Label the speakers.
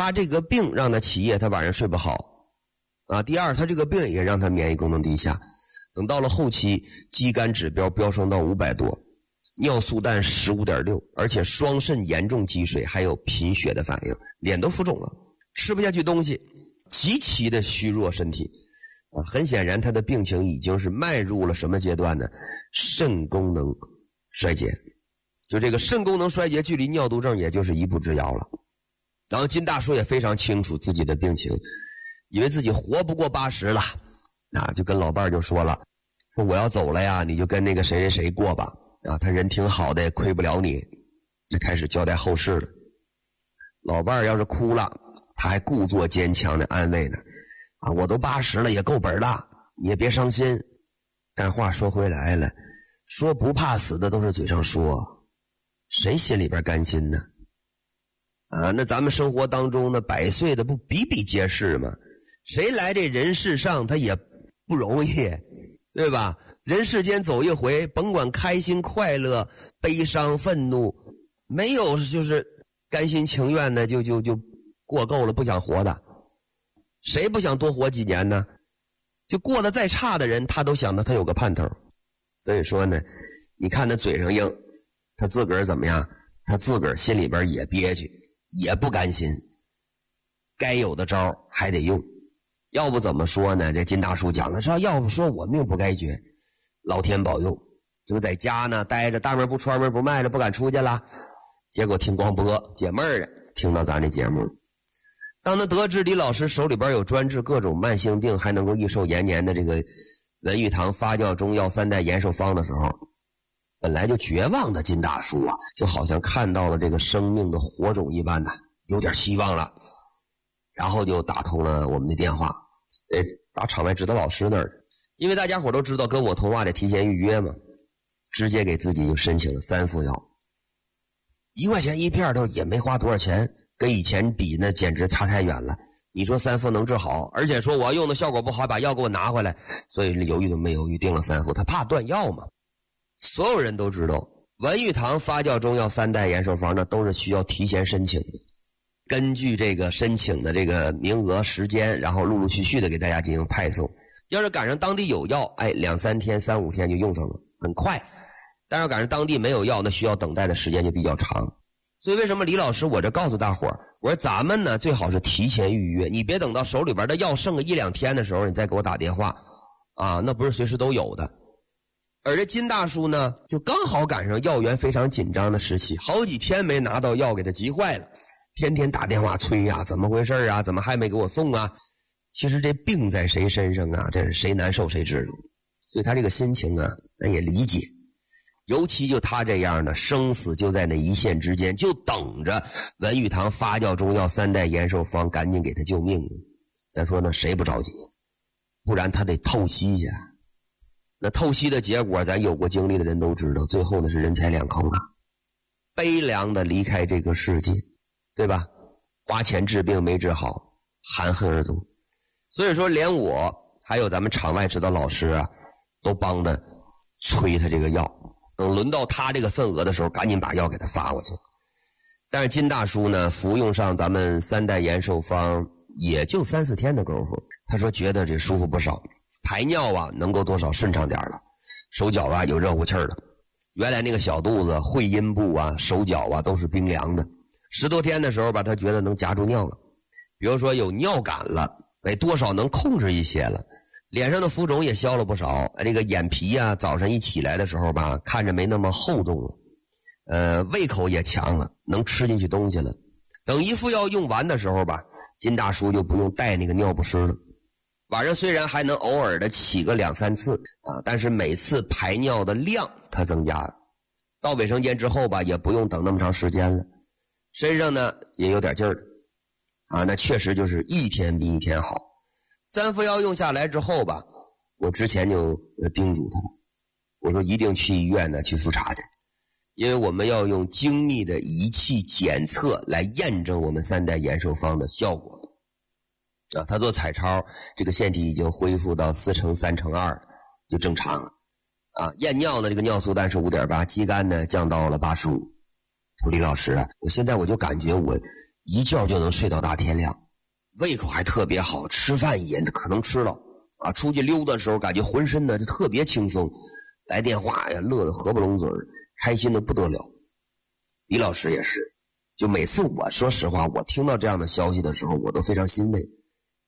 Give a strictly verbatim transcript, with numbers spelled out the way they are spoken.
Speaker 1: 他这个病让他起夜，他晚上睡不好啊。第二，他这个病也让他免疫功能低下。等到了后期，肌酐指标飙升到五百多，尿素氮 十五点六， 而且双肾严重积水，还有贫血的反应，脸都浮肿了，吃不下去东西，极其的虚弱身体啊。很显然他的病情已经是迈入了什么阶段呢？肾功能衰竭。就这个肾功能衰竭距离尿毒症也就是一步之遥了。然后金大叔也非常清楚自己的病情，以为自己活不过八十了啊，就跟老伴儿就说了，说我要走了呀，你就跟那个谁谁谁过吧啊，他人挺好的，亏不了你。就开始交代后事了。老伴儿要是哭了，他还故作坚强的安慰呢，啊，我都八十了也够本了，你也别伤心。但话说回来了，说不怕死的都是嘴上说，谁心里边甘心呢？啊，那咱们生活当中呢，百岁的不比比皆是吗？谁来这人世上他也不容易，对吧？人世间走一回，甭管开心快乐、悲伤愤怒，没有就是甘心情愿的就就就过够了不想活的。谁不想多活几年呢？就过得再差的人，他都想到他有个盼头。所以说呢，你看他嘴上硬，他自个儿怎么样？他自个儿心里边也憋屈，也不甘心，该有的招还得用。要不怎么说呢？这金大叔讲的是，要不说我命不该绝，老天保佑，这不在家呢待着，大门不出二门不迈的，不敢出去了。结果听广播解闷儿的，听到咱这节目。当他得知李老师手里边有专治各种慢性病还能够益寿延年的这个文玉堂发酵中药三代延寿方的时候，本来就绝望的金大叔啊，就好像看到了这个生命的火种一般的，有点希望了。然后就打通了我们的电话，哎，打场外指导老师那儿，因为大家伙都知道跟我通话得提前预约嘛，直接给自己就申请了三副药，一块钱一片都也没花多少钱，跟以前比那简直差太远了。你说三副能治好，而且说我要用的效果不好，把药给我拿回来，所以犹豫都没犹豫，定了三副，他怕断药嘛。所有人都知道，文玉堂发酵中药三代延寿方那都是需要提前申请的。根据这个申请的这个名额时间，然后陆陆续续的给大家进行派送。要是赶上当地有药，哎，两三天三五天就用上了，很快。但是赶上当地没有药，那需要等待的时间就比较长。所以为什么李老师我这告诉大伙儿，我说咱们呢最好是提前预约，你别等到手里边的药剩个一两天的时候你再给我打电话啊，那不是随时都有的。而这金大叔呢就刚好赶上药源非常紧张的时期，好几天没拿到药，给他急坏了，天天打电话催呀、啊，怎么回事啊？怎么还没给我送啊？其实这病在谁身上啊？这是谁难受谁知道。所以他这个心情啊，咱也理解。尤其就他这样的，生死就在那一线之间，就等着文玉堂发酵中药三代延寿方赶紧给他救命。咱说呢，谁不着急？不然他得透析去。那透析的结果，咱有过经历的人都知道，最后呢是人财两空啊，悲凉的离开这个世界。对吧？花钱治病没治好，含恨而终。所以说连我还有咱们场外指导老师啊，都帮着催他这个药，等轮到他这个份额的时候，赶紧把药给他发过去。但是金大叔呢，服用上咱们三代延寿方也就三四天的功夫，他说觉得这舒服不少，排尿啊能够多少顺畅点了，手脚啊有热乎气儿了。原来那个小肚子、会阴部啊、手脚啊都是冰凉的。十多天的时候吧，他觉得能夹住尿了，比如说有尿感了，哎，多少能控制一些了，脸上的浮肿也消了不少，这个眼皮啊，早上一起来的时候吧，看着没那么厚重了，呃，胃口也强了，能吃进去东西了。等一副药用完的时候吧，金大叔就不用带那个尿不湿了。晚上虽然还能偶尔的起个两三次啊，但是每次排尿的量它增加了。到卫生间之后吧，也不用等那么长时间了。身上呢也有点劲儿啊，那确实就是一天比一天好。三副药用下来之后吧，我之前就叮嘱他了，我说一定去医院呢去复查去，因为我们要用精密的仪器检测来验证我们三代延寿方的效果啊。他做彩超，这个腺体已经恢复到四乘三乘二就正常了啊。验尿呢，这个尿素氮是 五点八， 肌酐呢降到了八十五。说李老师啊，我现在我就感觉我一觉就能睡到大天亮，胃口还特别好，吃饭也可能吃了啊。出去溜达的时候，感觉浑身呢就特别轻松，来电话呀，乐得合不拢嘴儿，开心的不得了。李老师也是，就每次我说实话，我听到这样的消息的时候，我都非常欣慰。